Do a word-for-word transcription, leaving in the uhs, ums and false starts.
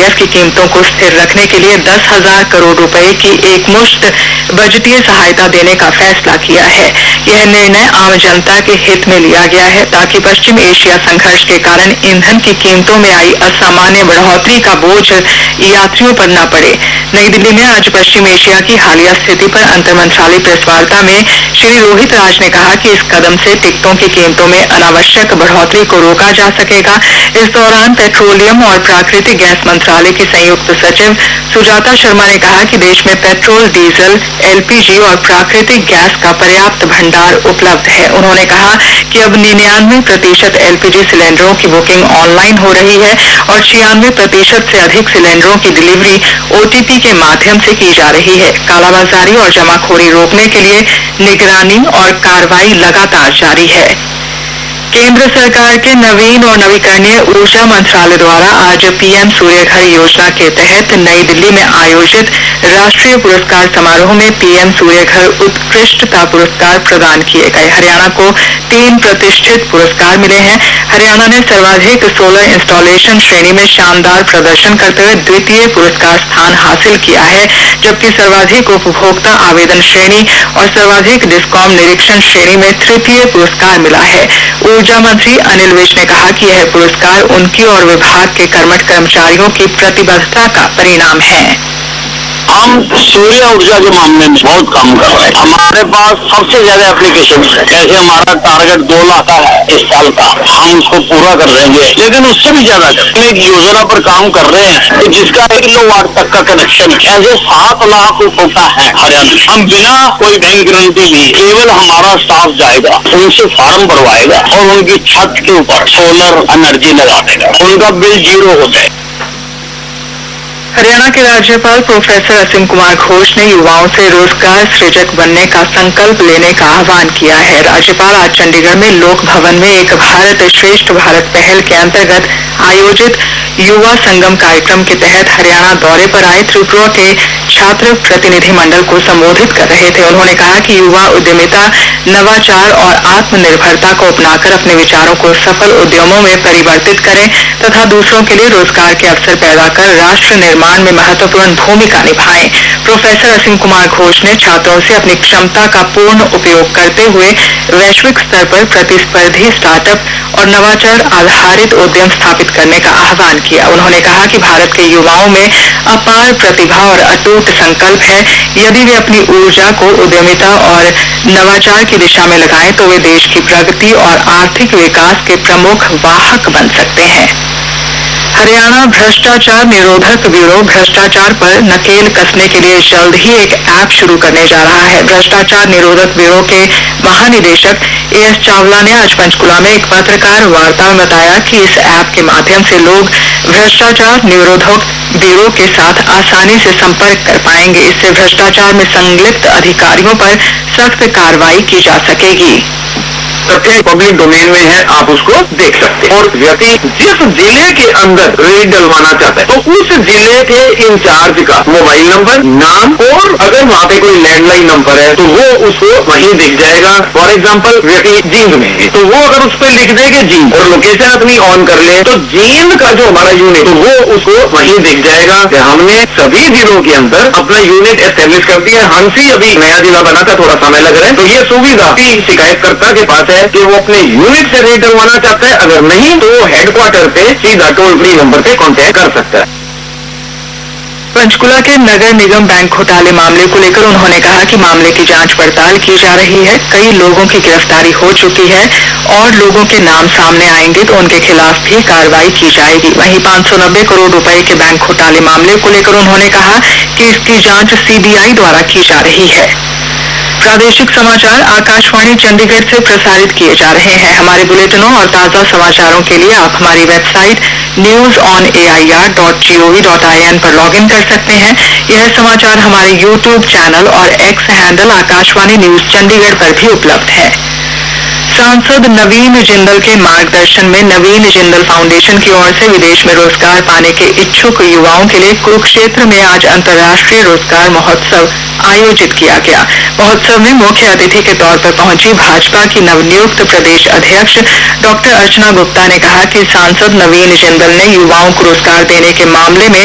Gas की कीमतों को स्थिर रखने के लिए दस हजार करोड़ रुपए की एकमुश्त बजटीय सहायता देने का फैसला किया है। यह निर्णय आम जनता के हित में लिया गया है ताकि पश्चिम एशिया संघर्ष के कारण ईंधन की कीमतों में आई असामान्य बढ़ोतरी का बोझ यात्रियों पर न पड़े। नई दिल्ली में आज पश्चिम एशिया की हालिया स्थिति पर अंतर मंत्रालय प्रेस वार्ता में श्री रोहित राज ने कहा कि इस कदम से टिकटों की कीमतों में अनावश्यक बढ़ोतरी को रोका जा सकेगा। इस दौरान पेट्रोलियम और प्राकृतिक गैस मंत्रालय की संयुक्त सचिव सुजाता शर्मा ने कहा कि देश में पेट्रोल, डीजल, एलपीजी और प्राकृतिक गैस का पर्याप्त भंडार उपलब्ध है। उन्होंने कहा कि अब निन्यानवे प्रतिशत एलपीजी सिलेंडरों की बुकिंग ऑनलाइन हो रही है और छियानवे प्रतिशत से अधिक सिलेंडरों की डिलीवरी ओटीपी के माध्यम से की जा रही है। कालाबाजारी और जमाखोरी रोकने के लिए निगरानी और कार्रवाई लगातार जारी है। केंद्र सरकार के नवीन और नवीकरणीय ऊर्जा मंत्रालय द्वारा आज पीएम सूर्यघर योजना के तहत नई दिल्ली में आयोजित राष्ट्रीय पुरस्कार समारोह में पीएम सूर्यघर उत्कृष्टता पुरस्कार प्रदान किए गए। हरियाणा को तीन प्रतिष्ठित पुरस्कार मिले हैं। हरियाणा ने सर्वाधिक सोलर इंस्टॉलेशन श्रेणी में शानदार प्रदर्शन करते हुए द्वितीय पुरस्कार स्थान हासिल किया है, जबकि सर्वाधिक उपभोक्ता आवेदन श्रेणी और सर्वाधिक डिस्कॉम निरीक्षण श्रेणी में तृतीय पुरस्कार मिला है। ऊर्जा मंत्री अनिल विज ने कहा कि यह पुरस्कार उनकी और विभाग के कर्मठ कर्मचारियों की प्रतिबद्धता का परिणाम है। हम सूर्य ऊर्जा के मामले में बहुत काम कर रहे हैं। हमारे पास सबसे ज्यादा एप्लीकेशन है। जैसे हमारा टारगेट दो लाख का है इस साल का, हम उसको पूरा कर देंगे, लेकिन उससे भी ज्यादा एक योजना पर काम कर रहे हैं जिसका एक किलोवाट तक का कनेक्शन ऐसे सात लाख उपभोक्ता है हरियाणा। हम बिना कोई बैंक गारंटी भी केवल हमारा स्टाफ जाएगा, उनसे फॉर्म भरवाएगा और उनकी छत के ऊपर सोलर एनर्जी लगा देगा, उनका बिल जीरो हो जाएगा। हरियाणा के राज्यपाल प्रोफेसर असीम कुमार घोष ने युवाओं से रोजगार सृजक बनने का संकल्प लेने का आह्वान किया है। राज्यपाल आज चंडीगढ़ में लोक भवन में एक भारत श्रेष्ठ भारत पहल के अंतर्गत आयोजित युवा संगम कार्यक्रम के तहत हरियाणा दौरे पर आए त्रिपुरा के छात्र प्रतिनिधि मंडल को संबोधित कर रहे थे। उन्होंने कहा कि युवा उद्यमिता, नवाचार और आत्मनिर्भरता को अपनाकर अपने विचारों को सफल उद्यमों में परिवर्तित करें तथा दूसरों के लिए रोजगार के अवसर पैदा कर राष्ट्र निर्माण में महत्वपूर्ण भूमिका निभाएं। प्रोफेसर असीम कुमार घोष ने छात्रों से अपनी क्षमता का पूर्ण उपयोग करते हुए वैश्विक स्तर पर प्रतिस्पर्धी स्टार्टअप और नवाचार आधारित उद्यम स्थापित करने का आह्वान किया। उन्होंने कहा कि भारत के युवाओं में अपार प्रतिभा और अटूट संकल्प है। यदि वे अपनी ऊर्जा को उद्यमिता और नवाचार की दिशा में लगाएं तो वे देश की प्रगति और आर्थिक विकास के प्रमुख वाहक बन सकते हैं। हरियाणा भ्रष्टाचार निरोधक ब्यूरो भ्रष्टाचार पर नकेल कसने के लिए जल्द ही एक ऐप शुरू करने जा रहा है। भ्रष्टाचार निरोधक ब्यूरो के महानिदेशक ए एस चावला ने आज पंचकुला में एक पत्रकार वार्ता में बताया कि इस ऐप के माध्यम से लोग भ्रष्टाचार निरोधक ब्यूरो के साथ आसानी से संपर्क कर पाएंगे। इससे भ्रष्टाचार में संलिप्त अधिकारियों पर सख्त कार्रवाई की जा सकेगी। तथ्य पब्लिक डोमेन में है, आप उसको देख सकते हैं। और व्यक्ति जिस जिले के अंदर रेड डलवाना चाहता है तो उस जिले के इंचार्ज का मोबाइल नंबर, नाम और अगर वहाँ पे कोई लैंडलाइन नंबर है तो वो उसको वहीं दिख जाएगा। फॉर एग्जाम्पल व्यक्ति जींद में है तो वो अगर उस पर लिख देगा जींद और लोकेशन अपनी ऑन कर ले तो जींद का जो हमारा यूनिट तो वो उसको वहीं दिख जाएगा। हमने सभी जिलों के अंदर अपना यूनिट एस्टेब्लिश कर दिया। हंसी अभी नया जिला बना था, थोड़ा समय लग रहा है, तो ये सुविधा भी शिकायतकर्ता के पास है कि वो अपने यूनिट से रेट डलवाना चाहता है। अगर नहीं तो वो हेडक्वार्टर पे सीधा टोल फ्री नंबर पे कांटेक्ट कर सकता है। पंचकुला के नगर निगम बैंक घोटाले मामले को लेकर उन्होंने कहा कि मामले की जांच पड़ताल की जा रही है। कई लोगों की गिरफ्तारी हो चुकी है और लोगों के नाम सामने आएंगे तो उनके खिलाफ भी कार्रवाई की जाएगी। वहीं पाँच सौ नब्बे करोड़ रुपए के बैंक घोटाले मामले को लेकर उन्होंने कहा कि इसकी जांच सीबीआई द्वारा की जा रही है। प्रादेशिक समाचार आकाशवाणी चंडीगढ़ से प्रसारित किए जा रहे हैं। हमारे बुलेटिनों और ताज़ा समाचारों के लिए आप हमारी website news on A I R dot G O V dot I N पर लॉग इन कर सकते हैं। यह समाचार हमारे यूट्यूब चैनल और x handle Akashvani news Chandigarh पर भी उपलब्ध है। सांसद नवीन जिंदल के मार्गदर्शन में नवीन जिंदल फाउंडेशन की ओर से विदेश में रोजगार पाने के इच्छुक युवाओं के लिए कुरुक्षेत्र में आज अंतर्राष्ट्रीय रोजगार महोत्सव आयोजित किया गया। महोत्सव में मुख्य अतिथि के तौर पर पहुंची भाजपा की नवनियुक्त प्रदेश अध्यक्ष डॉक्टर अर्चना गुप्ता ने कहा कि सांसद नवीन जिंदल ने युवाओं को रोजगार देने के मामले में